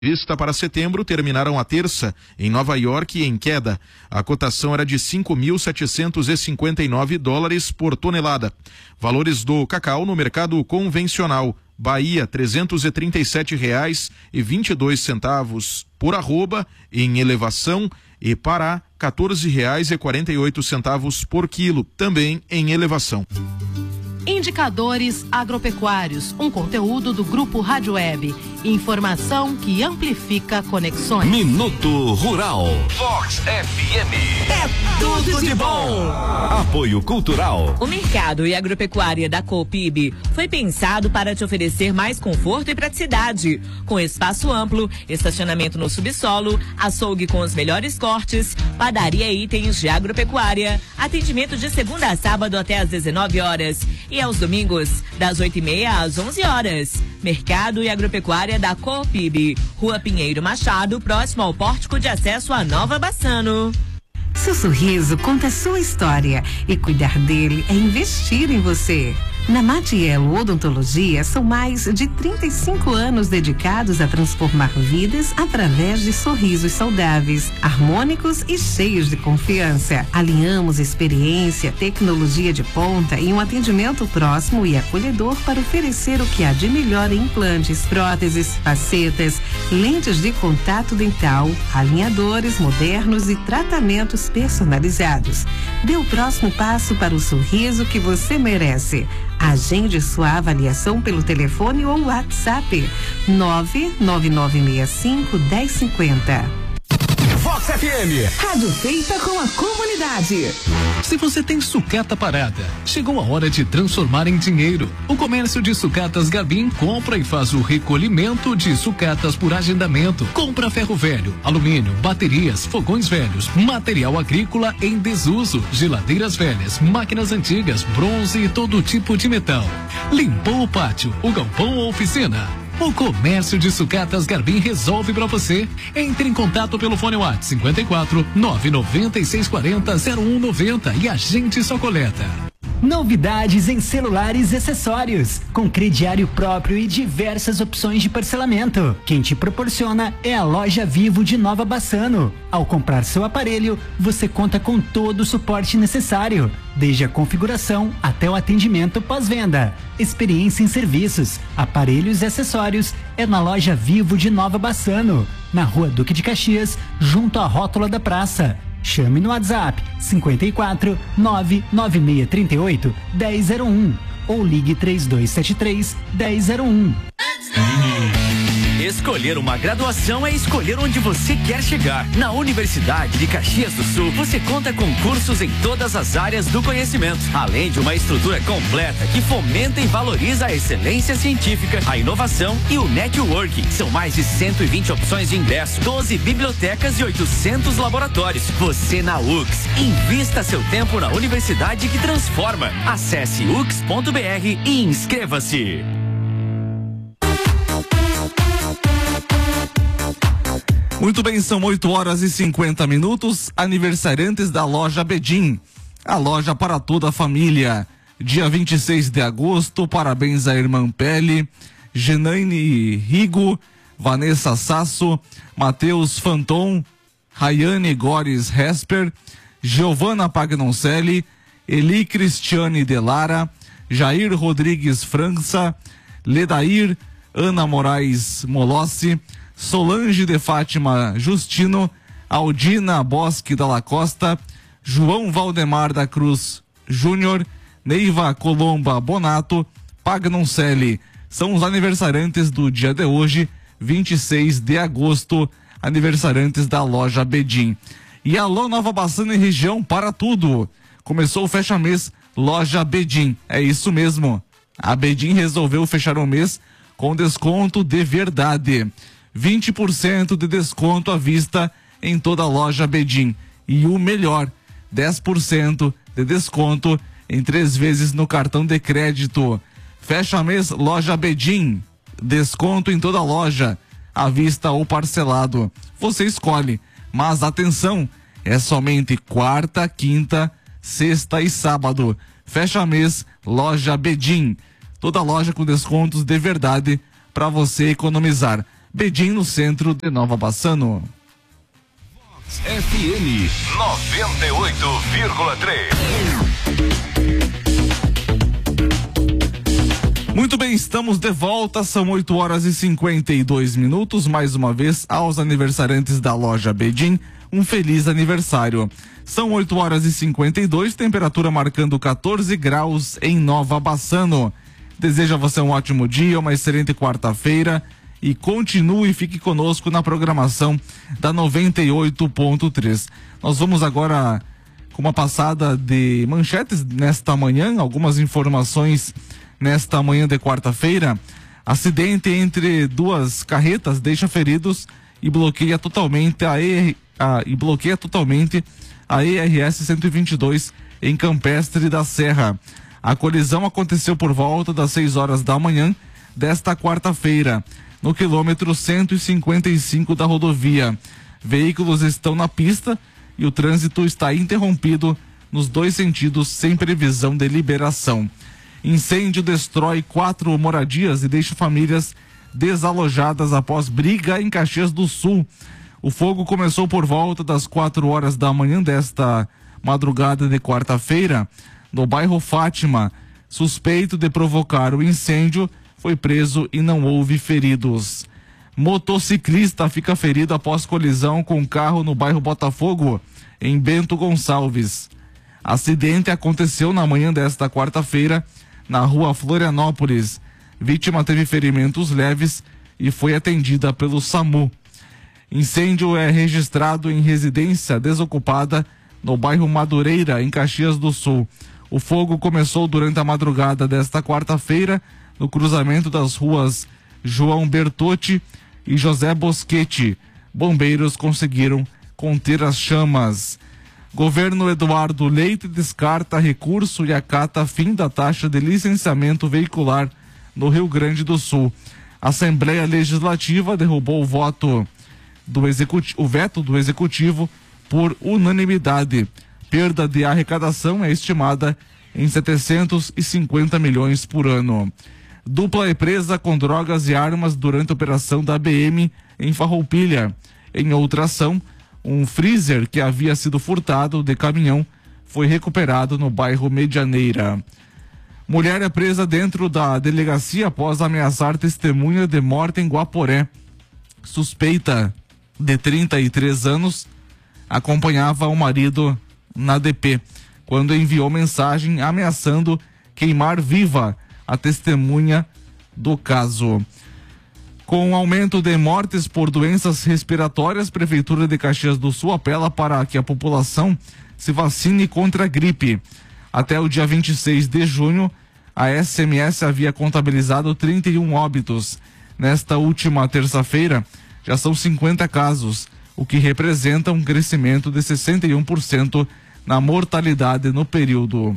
Vista para setembro terminaram a terça em Nova York em queda. A cotação era de $5.759 por tonelada. Valores do cacau no mercado convencional. Bahia, R$ 337,22 por arroba em elevação, e Pará, R$ 14,48 por quilo, também em elevação. Indicadores Agropecuários, um conteúdo do Grupo Rádio Web. Informação que amplifica conexões. Minuto Rural. Vox FM. É tudo de bom. Apoio Cultural. O mercado e agropecuária da Coopib foi pensado para te oferecer mais conforto e praticidade, com espaço amplo, estacionamento no subsolo, açougue com os melhores cortes, padaria e itens de agropecuária, atendimento de segunda a sábado até às 19 horas e aos domingos das 8h30 às 11 horas. Mercado e agropecuária da Coopib, Rua Pinheiro Machado, próximo ao pórtico de acesso à Nova Bassano. Seu sorriso conta a sua história e cuidar dele é investir em você. Na Matiello Odontologia são mais de 35 anos dedicados a transformar vidas através de sorrisos saudáveis, harmônicos e cheios de confiança. Alinhamos experiência, tecnologia de ponta e um atendimento próximo e acolhedor para oferecer o que há de melhor em implantes, próteses, facetas, lentes de contato dental, alinhadores modernos e tratamentos personalizados. Dê o próximo passo para o sorriso que você merece. Agende sua avaliação pelo telefone ou WhatsApp 99965-1050. Vox FM. Rádio feita com a comunidade. Se você tem sucata parada, chegou a hora de transformar em dinheiro. O comércio de sucatas Garbim compra e faz o recolhimento de sucatas por agendamento. Compra ferro velho, alumínio, baterias, fogões velhos, material agrícola em desuso, geladeiras velhas, máquinas antigas, bronze e todo tipo de metal. Limpou o pátio, o galpão ou oficina? O comércio de sucatas Garbim resolve para você. Entre em contato pelo fone WhatsApp 54 996 40 0190 e agende sua coleta. Novidades em celulares e acessórios, com crediário próprio e diversas opções de parcelamento. Quem te proporciona é a Loja Vivo de Nova Bassano. Ao comprar seu aparelho, você conta com todo o suporte necessário, desde a configuração até o atendimento pós-venda. Experiência em serviços, aparelhos e acessórios é na Loja Vivo de Nova Bassano, na Rua Duque de Caxias, junto à rótula da praça. Chame no WhatsApp 54 99638 1001 ou ligue 3273 1001. Escolher uma graduação é escolher onde você quer chegar. Na Universidade de Caxias do Sul, você conta com cursos em todas as áreas do conhecimento, além de uma estrutura completa que fomenta e valoriza a excelência científica, a inovação e o networking. São mais de 120 opções de ingresso, 12 bibliotecas e 800 laboratórios. Você na UX. Invista seu tempo na universidade que transforma. Acesse ux.br e inscreva-se. Muito bem, são 8h50. Aniversariantes da loja Bedim, a loja para toda a família. Dia 26 de agosto, parabéns à irmã Pele, Genaine Rigo, Vanessa Sasso, Matheus Fanton, Rayane Gores Hesper, Giovana Pagnoncelli, Eli Cristiane Delara, Jair Rodrigues França, Ledair, Ana Moraes Molossi, Solange de Fátima Justino, Aldina Bosque da Costa, João Valdemar da Cruz Júnior, Neiva Colomba Bonato, Pagnoncelli. São os aniversariantes do dia de hoje, 26 de agosto, aniversariantes da loja Bedim. E alô Nova Bassano e região para tudo. Começou o fecha-mês loja Bedim. É isso mesmo. A Bedim resolveu fechar o mês com desconto de verdade. 20% de desconto à vista em toda a loja Bedim. E o melhor, 10% de desconto em 3 vezes no cartão de crédito. Fecha mês loja Bedim. Desconto em toda a loja, à vista ou parcelado. Você escolhe, mas atenção, é somente quarta, quinta, sexta e sábado. Fecha mês loja Bedim. Toda loja com descontos de verdade para você economizar. Bedim, no centro de Nova Bassano. FM 98,3. Muito bem, estamos de volta, são 8h52. Mais uma vez, aos aniversariantes da loja Bedim, um feliz aniversário. São 8h52, temperatura marcando 14 graus em Nova Bassano. Desejo a você um ótimo dia, uma excelente quarta-feira e continue e fique conosco na programação da 98.3. Nós vamos agora com uma passada de manchetes nesta manhã, algumas informações nesta manhã de quarta-feira. Acidente entre duas carretas deixa feridos e bloqueia totalmente a ERS 122 em Campestre da Serra. A colisão aconteceu por volta das 6 horas da manhã desta quarta-feira, no quilômetro 155 da rodovia. Veículos estão na pista e o trânsito está interrompido nos dois sentidos sem previsão de liberação. Incêndio destrói 4 moradias e deixa famílias desalojadas após briga em Caxias do Sul. O fogo começou por volta das 4 horas da manhã desta madrugada de quarta-feira, no bairro Fátima. Suspeito de provocar o incêndio foi preso e não houve feridos. Motociclista fica ferido após colisão com carro no bairro Botafogo, em Bento Gonçalves. Acidente aconteceu na manhã desta quarta-feira, na rua Florianópolis. Vítima teve ferimentos leves e foi atendida pelo SAMU. Incêndio é registrado em residência desocupada no bairro Madureira, em Caxias do Sul. O fogo começou durante a madrugada desta quarta-feira, no cruzamento das ruas João Bertotti e José Boschetti. Bombeiros conseguiram conter as chamas. Governo Eduardo Leite descarta recurso e acata fim da taxa de licenciamento veicular no Rio Grande do Sul. A Assembleia Legislativa derrubou o veto do Executivo por unanimidade. Perda de arrecadação é estimada em 750 milhões por ano. Dupla é presa com drogas e armas durante a operação da BM em Farroupilha. Em outra ação, um freezer que havia sido furtado de caminhão foi recuperado no bairro Medianeira. Mulher é presa dentro da delegacia após ameaçar testemunha de morte em Guaporé. Suspeita, de 33 anos, acompanhava o marido na DP, quando enviou mensagem ameaçando queimar viva a testemunha do caso. Com o aumento de mortes por doenças respiratórias, a Prefeitura de Caxias do Sul apela para que a população se vacine contra a gripe. Até o dia 26 de junho, a SMS havia contabilizado 31 óbitos. Nesta última terça-feira, já são 50 casos, o que representa um crescimento de 61% na mortalidade no período.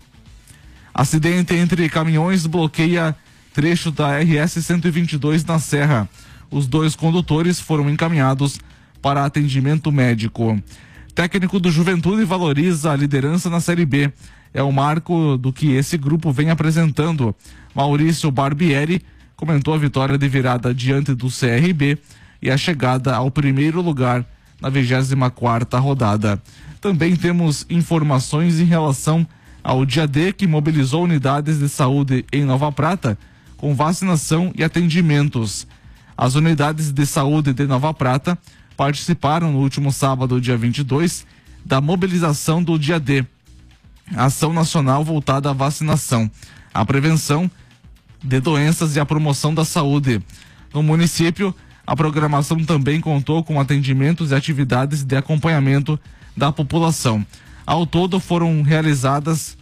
Acidente entre caminhões bloqueia trecho da RS 122 na Serra. Os 2 condutores foram encaminhados para atendimento médico. Técnico do Juventude valoriza a liderança na Série B. É o marco do que esse grupo vem apresentando. Maurício Barbieri comentou a vitória de virada diante do CRB e a chegada ao primeiro lugar na 24ª rodada. Também temos informações em relação ao dia D, que mobilizou unidades de saúde em Nova Prata com vacinação e atendimentos. As unidades de saúde de Nova Prata participaram no último sábado, dia 22, da mobilização do dia D, ação nacional voltada à vacinação, à prevenção de doenças e à promoção da saúde. No município, a programação também contou com atendimentos e atividades de acompanhamento da população. Ao todo foram realizadas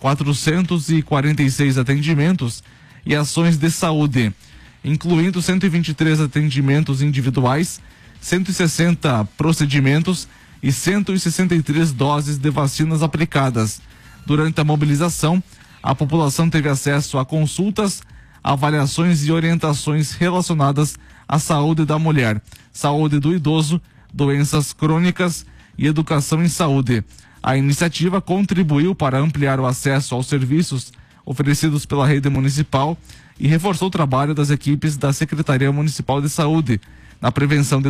446 atendimentos e ações de saúde, incluindo 123 atendimentos individuais, 160 procedimentos e 163 doses de vacinas aplicadas. Durante a mobilização, a população teve acesso a consultas, avaliações e orientações relacionadas à saúde da mulher, saúde do idoso, doenças crônicas e educação em saúde. A iniciativa contribuiu para ampliar o acesso aos serviços oferecidos pela rede municipal e reforçou o trabalho das equipes da Secretaria Municipal de Saúde na prevenção de